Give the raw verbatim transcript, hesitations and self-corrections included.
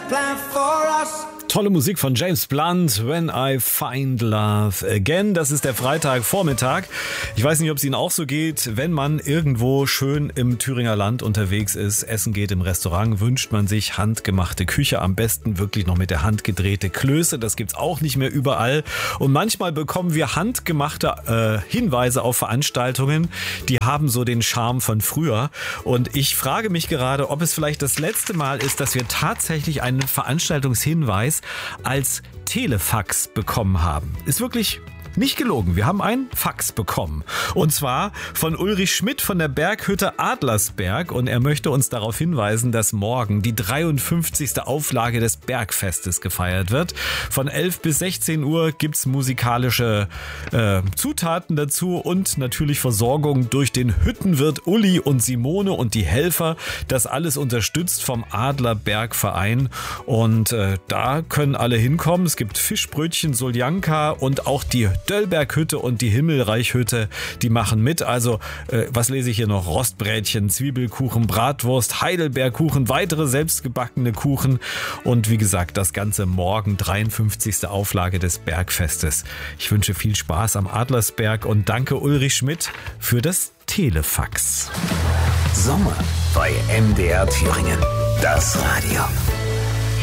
plan for us. Tolle Musik von James Blunt, When I Find Love Again. Das ist der Freitagvormittag. Ich weiß nicht, ob es Ihnen auch so geht. Wenn man irgendwo schön im Thüringer Land unterwegs ist, essen geht im Restaurant, wünscht man sich handgemachte Küche. Am besten wirklich noch mit der Hand gedrehte Klöße. Das gibt's auch nicht mehr überall. Und manchmal bekommen wir handgemachte äh, Hinweise auf Veranstaltungen. Die haben so den Charme von früher. Und ich frage mich gerade, ob es vielleicht das letzte Mal ist, dass wir tatsächlich einen Veranstaltungshinweis als Telefax bekommen haben. Ist wirklich nicht gelogen. Wir haben einen Fax bekommen. Und zwar von Ulrich Schmidt von der Berghütte Adlersberg. Und er möchte uns darauf hinweisen, dass morgen die dreiundfünfzigste Auflage des Bergfestes gefeiert wird. Von elf bis sechzehn Uhr gibt's musikalische äh, Zutaten dazu und natürlich Versorgung durch den Hüttenwirt Uli und Simone und die Helfer. Das alles unterstützt vom Adlerbergverein. Und äh, da können alle hinkommen. Es gibt Fischbrötchen, Soljanka und auch die Döllberghütte und die Himmelreichhütte, die machen mit. Also, äh, was lese ich hier noch? Rostbrätchen, Zwiebelkuchen, Bratwurst, Heidelbeerkuchen, weitere selbstgebackene Kuchen und wie gesagt, das Ganze morgen, dreiundfünfzigste Auflage des Bergfestes. Ich wünsche viel Spaß am Adlersberg und danke Ulrich Schmidt für das Telefax. Sommer bei M D R Thüringen. Das Radio.